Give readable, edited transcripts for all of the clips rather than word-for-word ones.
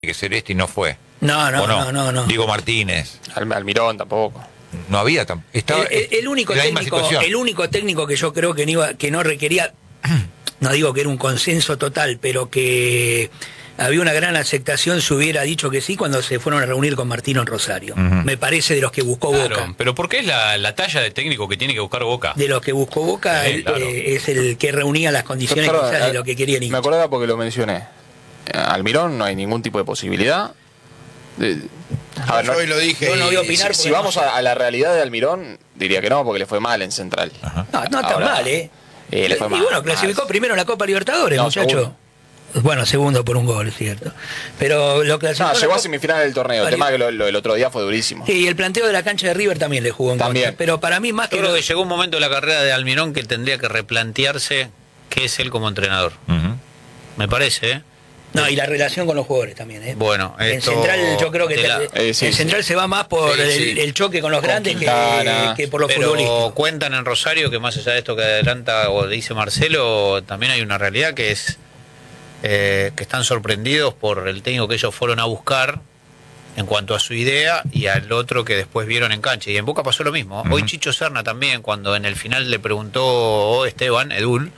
que ser este y no fue. No. Diego Martínez. Almirón tampoco. No había estaba el único en la misma técnico, situación. el único técnico que yo creo que no requería, no digo que era un consenso total, pero que había una gran aceptación si hubiera dicho que sí cuando se fueron a reunir con Martino en Rosario. Me parece de los que buscó Boca. Pero ¿por qué es la talla de técnico que tiene que buscar Boca? De los que buscó Boca, Claro. Es el que reunía las condiciones Perdón, quizás de lo que querían ir. Me acordaba porque lo mencioné. Almirón no hay ningún tipo de posibilidad. A ver, Yo hoy lo dije. Yo no voy a opinar si porque vamos a la realidad de Almirón, diría que no, porque le fue mal en Central. No está Ahora, mal, le fue y mal. bueno, clasificó primero en la Copa Libertadores, No, muchacho. segundo. Bueno, segundo por un gol, es cierto. Pero lo clasificó. No, en la llegó a Copa- semifinal del torneo. El tema es que lo del otro día fue durísimo. Sí, y el planteo de la cancha de River también le jugó en También. contra. Pero para mí, más Yo que creo lo que llegó un momento de la carrera de Almirón que tendría que replantearse qué es él como entrenador. Me parece, ¿eh? No, y la relación con los jugadores también, ¿eh? Bueno, En esto Central yo creo que te la- en Central se va más por el choque con los grandes Quintana, que por los Pero futbolistas. cuentan en Rosario que más allá de esto que adelanta o dice Marcelo, también hay una realidad que es que están sorprendidos por el técnico que ellos fueron a buscar en cuanto a su idea y al otro que después vieron en cancha. Y en Boca pasó lo mismo. Hoy Chicho Serna también, cuando en el final le preguntó Esteban, Edul,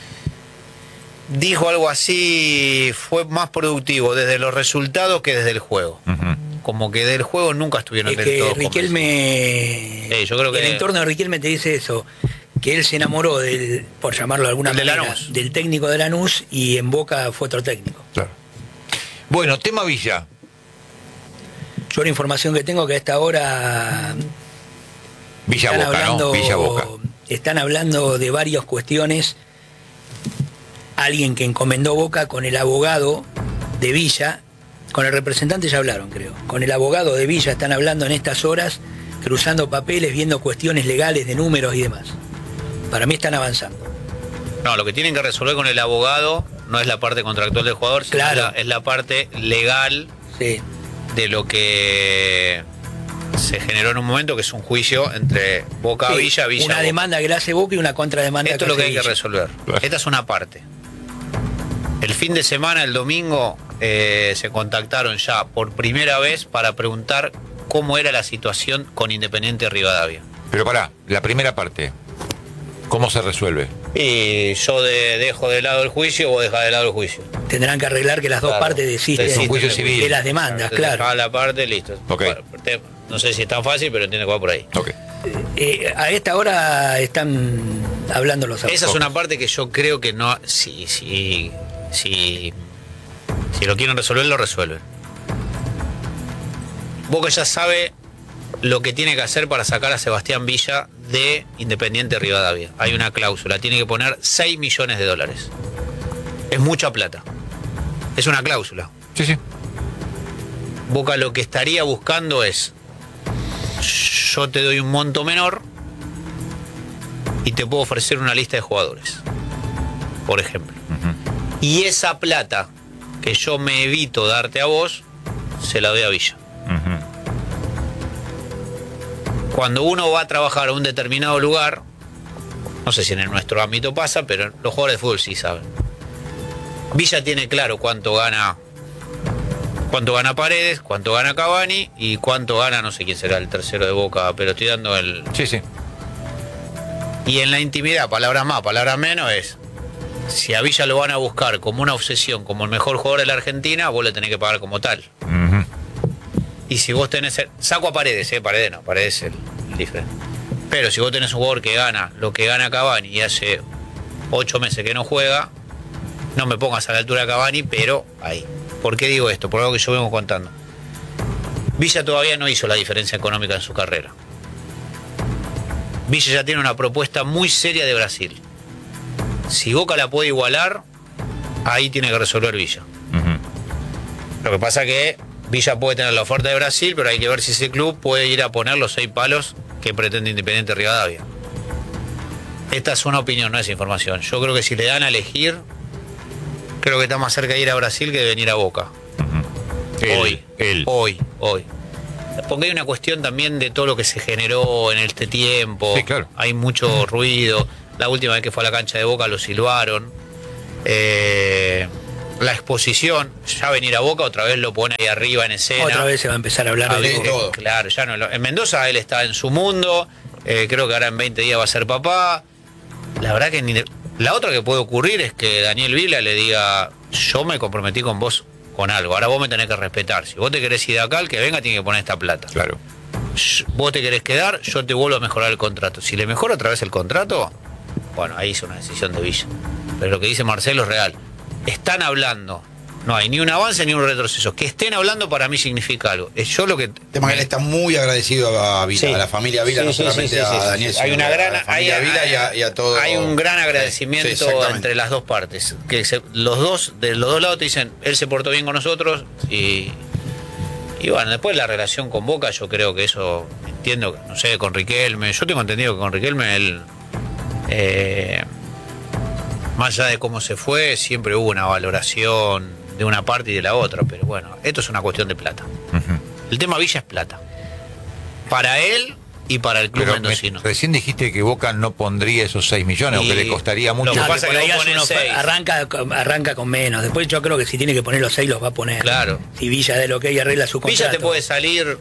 dijo algo así, fue más productivo desde los resultados que desde el juego. Como que del juego nunca estuvieron Es del que todo Riquelme, yo creo que el entorno de Riquelme te dice eso, que él se enamoró del, por llamarlo de alguna El de manera, Lanús. del técnico de Lanús y en Boca fue otro técnico. Claro. Bueno, tema Villa. Yo la información que tengo que a esta hora Villa están Boca, hablando, ¿no? Villa Boca. están hablando de varias cuestiones. Alguien que encomendó Boca con el abogado de Villa, con el representante ya hablaron, creo. Con el abogado de Villa están hablando en estas horas, cruzando papeles, viendo cuestiones legales de números y demás. Para mí están avanzando. No, lo que tienen que resolver con el abogado no es la parte contractual del jugador, sino Claro. es la parte legal Sí. de lo que se generó en un momento, que es un juicio entre Boca Sí, Villa, Villa una Boca. demanda que le hace Boca y una contrademanda Esto es lo que hace hay que Villa. resolver. Claro. Esta es una parte. El fin de semana, el domingo, se contactaron ya por primera vez para preguntar cómo era la situación con Independiente Rivadavia. Pero pará, la primera parte. ¿Cómo se resuelve? Y yo dejo de lado el juicio, vos dejás de lado el juicio. Tendrán que arreglar que las dos Claro. partes desisten Es un juicio civil. de las demandas, claro. Dejás la parte, listo. Ok. No sé si es tan fácil, pero entiendo que va por ahí. Ok. A esta hora están hablando los Esa es abogados. una parte que yo creo que no. Si lo quieren resolver, lo resuelven. Boca ya sabe lo que tiene que hacer para sacar a Sebastián Villa de Independiente Rivadavia. Hay una cláusula, tiene que poner 6 millones de dólares. Es mucha plata. Es una cláusula. Sí, sí. Boca lo que estaría buscando es: yo te doy un monto menor y te puedo ofrecer una lista de jugadores, por ejemplo. Y esa plata que yo me evito darte a vos, se la doy a Villa. Cuando uno va a trabajar a un determinado lugar, no sé si en nuestro ámbito pasa, pero los jugadores de fútbol sí saben. Villa tiene claro cuánto gana Paredes, cuánto gana Cavani y cuánto gana, no sé quién será el tercero de Boca, pero estoy dando el... Sí, sí. Y en la intimidad, palabras más, palabras menos, es: si a Villa lo van a buscar como una obsesión, como el mejor jugador de la Argentina, vos le tenés que pagar como tal. Y si vos tenés... saco a Paredes, Paredes no, Paredes es el diferente. Pero si vos tenés un jugador que gana lo que gana Cavani y hace 8 meses que no juega, no me pongas a la altura de Cavani, pero ahí. ¿Por qué digo esto? Por algo que yo vengo contando. Villa todavía no hizo la diferencia económica en su carrera. Villa ya tiene una propuesta muy seria de Brasil. Si Boca la puede igualar, ahí tiene que resolver Villa. Lo que pasa que Villa puede tener la oferta de Brasil, pero hay que ver si ese club puede ir a poner los 6 palos que pretende Independiente Rivadavia. Esta es una opinión, no es información. Yo creo que si le dan a elegir, creo que está más cerca de ir a Brasil que de venir a Boca. Hoy. Porque hay una cuestión también de todo lo que se generó en este tiempo. Sí, claro. Hay mucho ruido. La última vez que fue a la cancha de Boca lo silbaron. la exposición, ya venir a Boca, otra vez lo pone ahí arriba en escena. Otra vez se va a empezar a hablar de todo. Claro, ya no. En Mendoza él está en su mundo, creo que ahora en 20 días va a ser papá. La verdad que la otra que puede ocurrir es que Daniel Vila le diga, yo me comprometí con vos con algo, ahora vos me tenés que respetar. Si vos te querés ir de acá, el que venga tiene que poner esta plata. Claro. Vos te querés quedar, yo te vuelvo a mejorar el contrato. Si le mejoro otra vez el contrato, bueno, ahí es una decisión de Villa. Pero lo que dice Marcelo es real. Están hablando. No hay ni un avance ni un retroceso. Que estén hablando para mí significa algo. Es yo lo que. Tema que él está muy agradecido a Vila, Sí. a la familia Vila, Sí, no sí, solamente sí, sí, a sí. Daniel, Hay sino una a gran, la familia Vila y a todo. Hay un gran Sí, agradecimiento exactamente. entre las dos partes. Que los dos, de los dos lados te dicen, él se portó bien con nosotros y bueno, después la relación con Boca, yo creo que eso, entiendo, no sé, con Riquelme, yo tengo entendido que con Riquelme él, más allá de cómo se fue, siempre hubo una valoración de una parte y de la otra, pero bueno, esto es una cuestión de plata. El tema Villa es plata. Para él y para el club Pero mendocino. recién dijiste que Boca no pondría esos 6 millones, o que Y le costaría mucho. lo que No, pasa que es por que ahí vos hace ponés unos- 6. arranca con menos. Después yo creo que si tiene que poner los 6 los va a poner. Claro. Si Villa de lo que hay arregla su contrato. Villa te puede salir.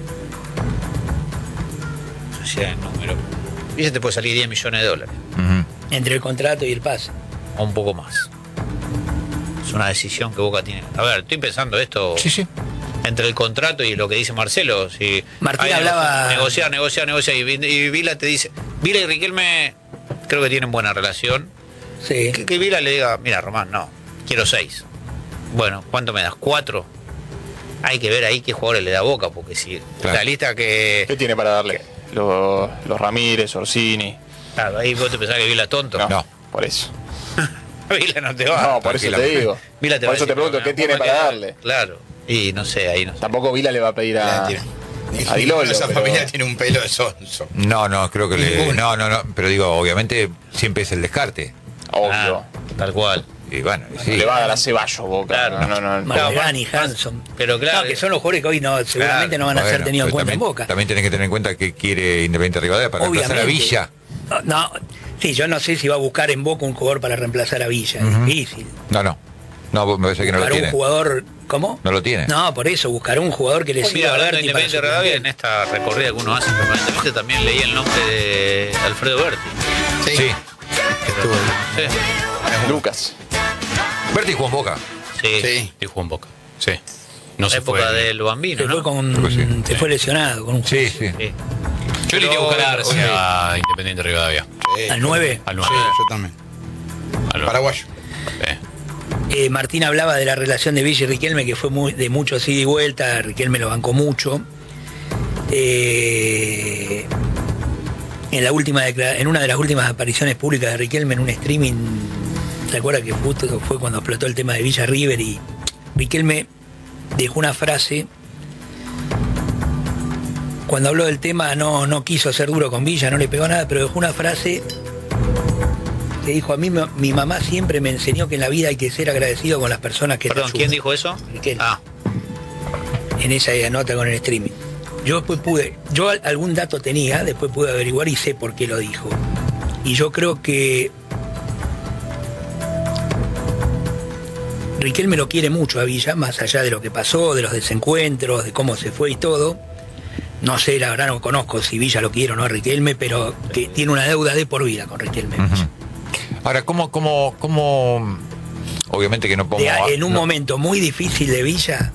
No sé el número. Villa te puede salir 10 millones de dólares. Ujú. Entre el contrato y el pase. O un poco más. Es una decisión que Boca tiene. A ver, estoy pensando esto. Sí, sí. Entre el contrato y lo que dice Marcelo, si Martín hay hablaba- negociar y Vila te dice, Vila y Riquelme creo que tienen buena relación, Sí. que Vila le diga, mira Román, no, quiero 6. Bueno, ¿cuánto me das? 4. Hay que ver ahí qué jugadores le da Boca, porque si Claro. la lista ¿Qué que tiene para darle? Los Ramírez, Orsini. claro, ahí vos te pensás que Vila es tonto. No, No. por eso. Vila no te va. No, por eso te tranquilamente. digo. Vila te Por va a eso te decir, pregunto, "No, ¿qué vos tiene me para quedás". darle? Claro. Y no sé, ahí no sé. Tampoco Vila le va a pedir a Di Lolo, Esa pero- familia tiene un pelo de sonso. No, creo que Ninguno. no, pero digo, obviamente siempre es el descarte. Obvio. Ah, tal cual. Y bueno, sí. Le va a dar a Ceballos Boca. Claro. No. Margani, Claro, Hanson. pero claro. No, que son los jugadores que hoy no, seguramente no van a ser Bueno, tenidos en pero cuenta en también, Boca. También tenés que tener en cuenta que quiere Independiente Rivadavia para reemplazar a Obviamente. Villa. No, sí, yo no sé si va a buscar en Boca un jugador para reemplazar a Villa. Es difícil. No, me parece que no lo Buscar un tiene. jugador. ¿Cómo? No lo tiene. No, por eso, buscar un jugador que le Mira, siga a hablando de Berti para Independiente Rivadavia, en suplantar. esta recorrida que uno hace permanentemente también leí el nombre de Alfredo Berti. Sí. Estuvo. Sí. Lucas. Berti jugó en Boca. Sí. Sí. Y jugó en Boca. Sí. No La se época fue. del Bambino, Se fue, ¿no? Creo que sí. se fue lesionado con un Sí, sí. Sí. Yo le tengo que buscar Pero, a Independiente Rivadavia. al 9. Al Sí, 9. yo también. Al 9. Paraguayo. Martín hablaba de la relación de Villa y Riquelme, que fue de mucho ida y vuelta. Riquelme lo bancó mucho. En una de las últimas apariciones públicas de Riquelme en un streaming, ¿se acuerda que justo fue cuando explotó el tema de Villa River? Y Riquelme dejó una frase. Cuando habló del tema no quiso ser duro con Villa, no le pegó nada, pero dejó una frase que dijo: a mí mi mamá siempre me enseñó que en la vida hay que ser agradecido con las personas que te Perdón, ayudan. ¿quién dijo eso? Riquelme. Ah, En esa nota con el streaming. Yo después algún dato tenía, después pude averiguar y sé por qué lo dijo. Y yo creo que Riquelme lo quiere mucho a Villa, más allá de lo que pasó, de los desencuentros, de cómo se fue y todo. No sé, la verdad no conozco si Villa lo quiere o no a Riquelme, pero que tiene una deuda de por vida con Riquelme. Ahora, ¿cómo? Obviamente que no pongo... En un no- momento muy difícil de Villa,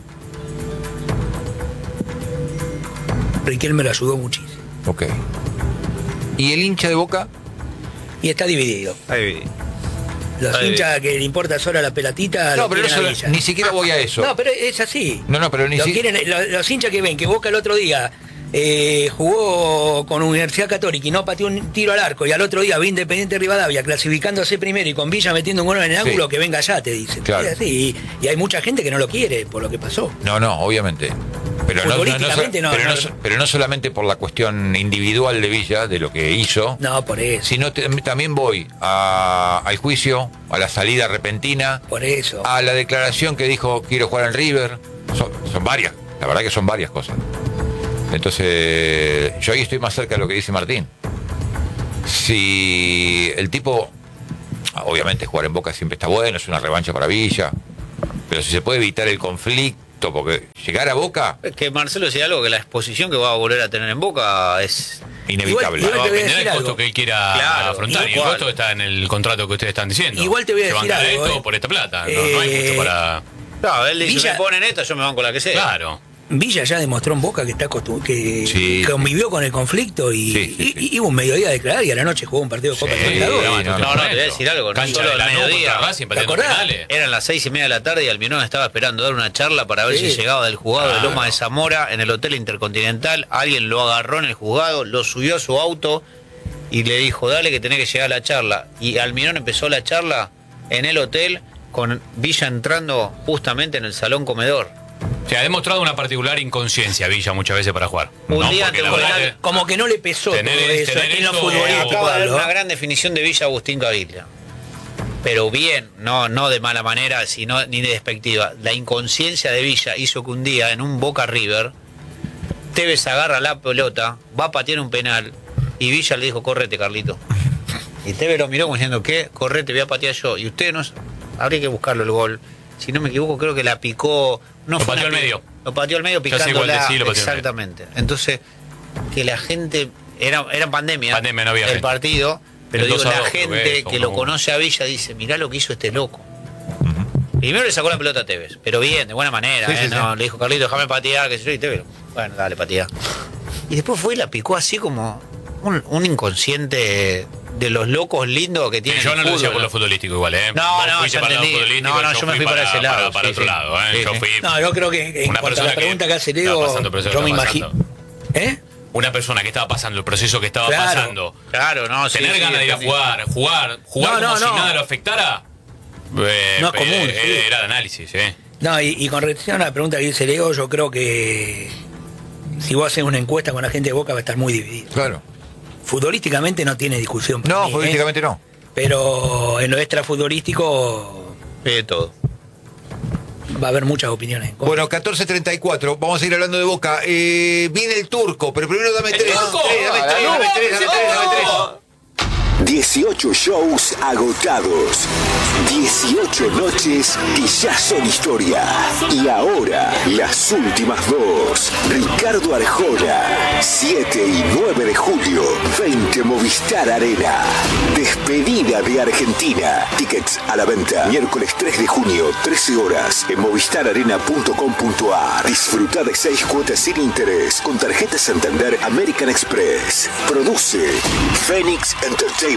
Riquelme lo ayudó muchísimo. Ok. ¿Y el hincha de Boca? Y está dividido. ahí. Los Ahí. hinchas que le importa solo la pelatita, No, lo pero quieren a eso, Villa. ni siquiera voy a eso. No, pero es así. No, pero ni Lo si- quieren, los hinchas que ven que Boca el otro día jugó con Universidad Católica y no pateó un tiro al arco, y al otro día ve Independiente Rivadavia clasificándose primero y con Villa metiendo un gol en el Sí. ángulo, que venga ya, te dicen. Claro. Es así. Y hay mucha gente que no lo quiere por lo que pasó. No, obviamente. Pero Futbolísticamente pero no solamente por la cuestión individual de Villa, de lo que hizo, No, por eso. sino también voy al juicio, a la salida repentina, Por eso. a la declaración que dijo quiero jugar en River. Son varias, la verdad que son varias cosas. Entonces, yo ahí estoy más cerca de lo que dice Martín. Si el tipo, obviamente jugar en Boca siempre está bueno, es una revancha para Villa, Pero si se puede evitar el conflicto, porque llegar a Boca, Es que Marcelo decía algo, que la exposición que va a volver a tener en Boca es... inevitable. Igual Va a te voy a depender decir del costo algo. que él quiera Claro, afrontar. Y el igual. costo está en el contrato que ustedes están diciendo. Igual te voy a Se decir banca algo, esto por esta plata. No hay mucho para. Claro, él dice, Villa- me ponen esta, yo me banco la que sea. Claro. Villa ya demostró en Boca que está que Sí. convivió con el conflicto y, Sí, sí, sí. y hubo un mediodía de declarar y a la noche jugó un partido de Copa Sí, Libertadores. no, No, te voy a decir algo, no Cancha solo de al Lanús contra mediodía. Racing, ¿Te pateando acordás? penales. Eran las 6:30 de la tarde y Almirón estaba esperando dar una charla para ver Sí. si llegaba del juzgado de Claro. Loma de Zamora en el Hotel Intercontinental. Alguien lo agarró en el juzgado, lo subió a su auto y le dijo, dale que tenés que llegar a la charla. Y Almirón empezó la charla en el hotel con Villa entrando justamente en el salón comedor. O sea, ha demostrado una particular inconsciencia Villa muchas veces para jugar. Un ¿no? día Porque ante la un verdad penal, que- Como que no le pesó Tener- todo eso tener en lo eso- futbolístico. Acaba de dar Pablo. una gran definición de Villa Agustín Caviglia. Pero bien, no de mala manera, sino ni de despectiva. La inconsciencia de Villa hizo que un día en un Boca River, Tevez agarra la pelota, va a patear un penal y Villa le dijo, correte, Carlito. Y Tevez lo miró como diciendo, ¿qué? Correte, voy a patear yo. Y usted no... Habría que buscarlo el gol. Si no me equivoco, creo que la picó... No Lo fue pateó una al pi- medio. Lo pateó al medio Ya sé cuál picándola. decís, lo pateó al medio. Exactamente. Entonces, que la gente... Era pandemia. Pandemia, no había el gente. partido, pero El digo, 2-2, la creo que gente es, que como- lo conoce a Villa dice, mirá lo que hizo este loco. Primero le sacó la pelota a Tevez, pero bien, de buena manera. Sí, sí, No, le dijo, Carlito, déjame patear, que sé yo, y Tevez, bueno, dale, patea. Y después fue y la picó así como un inconsciente de los locos lindos que tiene Yo el no lo decía fútbol, por lo futbolístico igual, ¿eh? No, Vos no, fuiste ya para el lado entendí. futbolístico, No, yo me fui para ese lado, Para sí, otro sí. lado, ¿eh? Sí, Yo sí. fui No, yo creo que en una cuanto a persona la pregunta que hace estaba Leo, pasando el proceso yo que me estaba imagino. pasando. ¿Eh? Una persona que estaba pasando el proceso que estaba Claro. pasando. Claro, no, sí, Tener sí, ganas de ir a entendí. jugar No, como no, si no. nada lo afectara. No es común, sí. Era de análisis, ¿eh? No, y con relación a la pregunta que dice Leo, yo creo que si vos haces una encuesta con la gente de Boca va a estar muy dividido. Claro. Futbolísticamente no tiene discusión. para No, mí, políticamente no. Pero en lo extrafutbolístico De todo. va a haber muchas opiniones. en contra. Bueno, 14:34, vamos a ir hablando de Boca. Viene el turco, pero primero dame tres. turco! Dame tres. 18 shows agotados. 18 noches que ya son historia. Y ahora, las últimas dos. Ricardo Arjona, 7 y 9 de julio, 20 Movistar Arena. Despedida de Argentina. Tickets a la venta. Miércoles 3 de junio, 13 horas, en movistararena.com.ar. Disfruta de 6 cuotas sin interés con tarjeta Santander American Express. Produce Phoenix Entertainment.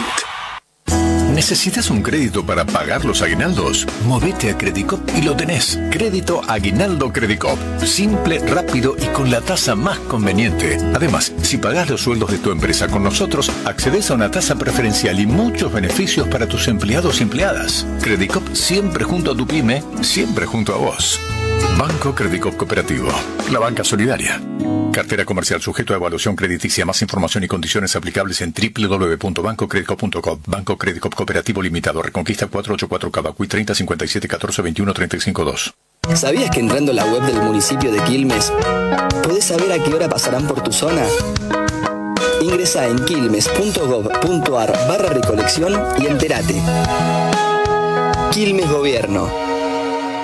¿Necesitas un crédito para pagar los aguinaldos? Movete a Credicop y lo tenés. Crédito Aguinaldo Credicop. Simple, rápido y con la tasa más conveniente. Además, si pagás los sueldos de tu empresa con nosotros, accedes a una tasa preferencial y muchos beneficios para tus empleados y empleadas. Credicop siempre junto a tu pyme, siempre junto a vos. Banco Credicop Cooperativo. La banca solidaria. Cartera comercial sujeto a evaluación crediticia. Más información y condiciones aplicables en www.bancocredicop.com. Banco Credicop Cooperativo Limitado. Reconquista 484 Cavacuy 30 57 14 21 35 2. ¿Sabías que entrando a la web del municipio de Quilmes podés saber a qué hora pasarán por tu zona? Ingresa en quilmes.gov.ar/recolección y entérate. Quilmes Gobierno.